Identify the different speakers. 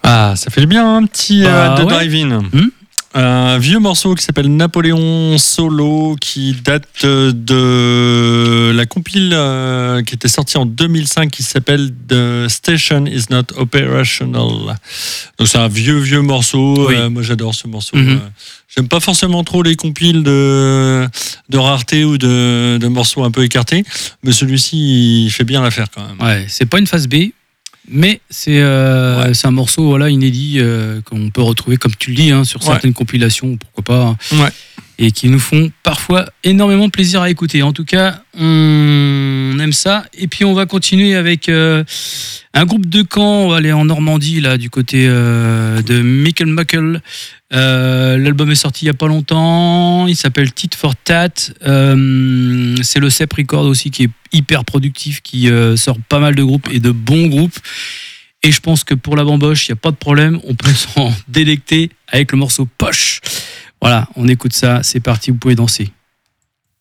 Speaker 1: Ah, ça fait du bien, un petit de
Speaker 2: ouais.
Speaker 1: drive-in. Un vieux morceau qui s'appelle Napoléon Solo, qui date de la compile qui était sortie en 2005, qui s'appelle The Station is Not Operational. Donc c'est un vieux morceau.
Speaker 2: Oui.
Speaker 1: Moi j'adore ce morceau. J'aime pas forcément trop les compiles de rareté ou de morceaux un peu écartés, mais celui-ci il fait bien l'affaire quand même.
Speaker 2: Ouais, c'est pas une phase B. Mais c'est un morceau inédit qu'on peut retrouver, comme tu le dis, sur certaines compilations, pourquoi pas, et qui nous font parfois énormément plaisir à écouter. En tout cas, on aime ça. Et puis on va continuer avec un groupe de Caen. On va aller en Normandie, là, du côté de Michael Muckle. L'album est sorti il n'y a pas longtemps. Il s'appelle Tit for Tat. C'est le Cep Record aussi, qui est hyper productif, qui sort pas mal de groupes et de bons groupes. Et je pense que pour la bamboche, il n'y a pas de problème. On peut s'en délecter avec le morceau Poche. Voilà, on écoute ça. C'est parti, vous pouvez danser.